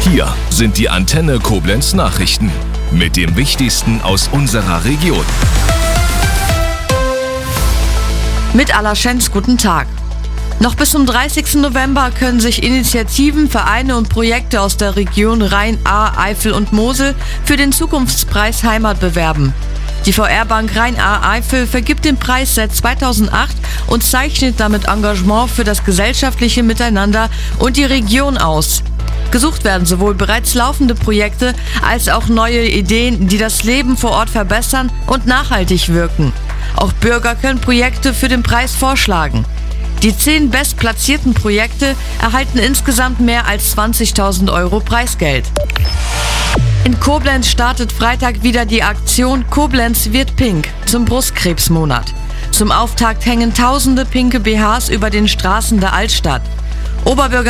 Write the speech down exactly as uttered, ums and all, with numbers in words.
Hier sind die Antenne Koblenz Nachrichten mit dem Wichtigsten aus unserer Region. Mit Alla Schenz, guten Tag. Noch bis zum dreißigsten November können sich Initiativen, Vereine und Projekte aus der Region Rhein-Ahr, Eifel und Mosel für den Zukunftspreis Heimat bewerben. Die V R-Bank Rhein-Ahr-Eifel vergibt den Preis seit zweitausendacht und zeichnet damit Engagement für das gesellschaftliche Miteinander und die Region aus. Gesucht werden sowohl bereits laufende Projekte als auch neue Ideen, die das Leben vor Ort verbessern und nachhaltig wirken. Auch Bürger können Projekte für den Preis vorschlagen. Die zehn bestplatzierten Projekte erhalten insgesamt mehr als zwanzigtausend Euro Preisgeld. In Koblenz startet Freitag wieder die Aktion Koblenz wird pink zum Brustkrebsmonat. Zum Auftakt hängen tausende pinke B Hs über den Straßen der Altstadt. Oberbürger